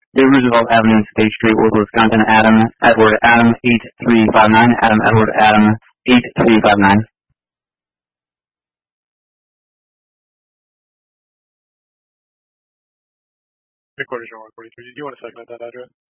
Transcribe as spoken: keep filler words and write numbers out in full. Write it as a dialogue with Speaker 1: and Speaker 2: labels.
Speaker 1: Day Roosevelt Avenue, State Street, Worcester, Wisconsin. Adam Edward Adam eight three five nine. Adam Edward Adam eight three five nine.
Speaker 2: Headquarters one forty-three. Do you want to segment that address?